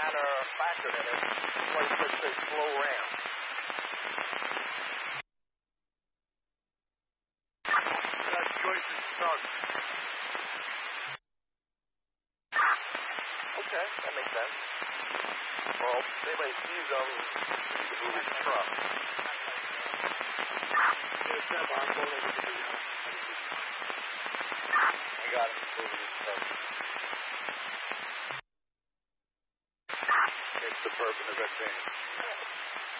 manner factored in it. That's why it's such a slow ramp. That's Joyce's truck. Okay, that makes sense. Well, if anybody sees them, you can move his truck. I got him moving his truck. It's the purpose of that thing.